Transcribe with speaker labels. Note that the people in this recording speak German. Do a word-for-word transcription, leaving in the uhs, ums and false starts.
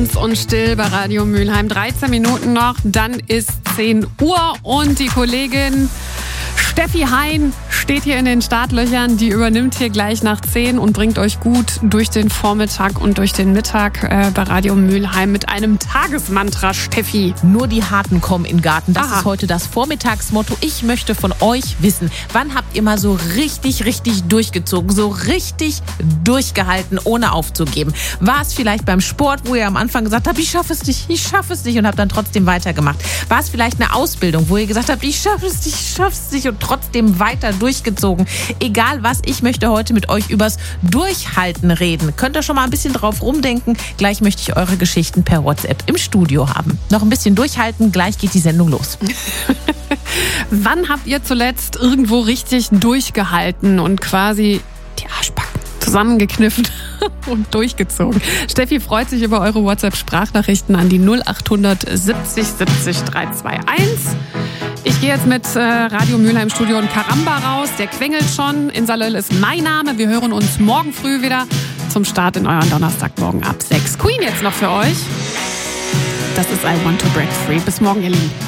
Speaker 1: Kunz und Still bei Radio Mülheim. dreizehn Minuten noch, dann ist zehn Uhr und die Kollegin Steffi Hein steht hier in den Startlöchern. Die übernimmt hier gleich nach zehn und bringt euch gut durch den Vormittag und durch den Mittag äh, bei Radio Mülheim mit einem Tagesmantra, Steffi.
Speaker 2: Nur die Harten kommen in den Garten. Das
Speaker 1: Aha.
Speaker 2: ist heute das Vormittagsmotto. Ich möchte von euch wissen, wann habt ihr mal so richtig, richtig durchgezogen, so richtig durchgehalten, ohne aufzugeben? War es vielleicht beim Sport, wo ihr am Anfang gesagt habt, ich schaffe es nicht, ich schaffe es nicht und habt dann trotzdem weitergemacht? War es vielleicht eine Ausbildung, wo ihr gesagt habt, ich schaffe es nicht, ich schaffe es nicht und trotzdem weiter durchgezogen? Egal was, ich möchte heute mit euch übers Durchhalten reden. Könnt ihr schon mal ein bisschen drauf rumdenken? Gleich möchte ich eure Geschichten per WhatsApp im Studio haben. Noch ein bisschen durchhalten, gleich geht die Sendung los.
Speaker 1: Wann habt ihr zuletzt irgendwo richtig durchgehalten und quasi die Arschbacken zusammengekniffen und durchgezogen? Steffi freut sich über eure WhatsApp-Sprachnachrichten an die null acht siebzig siebzig drei zwei eins. Ich gehe jetzt mit äh, Radio Mülheim Studio und Karamba raus. Der quengelt schon. Insalöl ist mein Name. Wir hören uns morgen früh wieder zum Start in euren Donnerstagmorgen ab sechs. Queen jetzt noch für euch. Das ist I Want to Break Free. Bis morgen, ihr Lieben.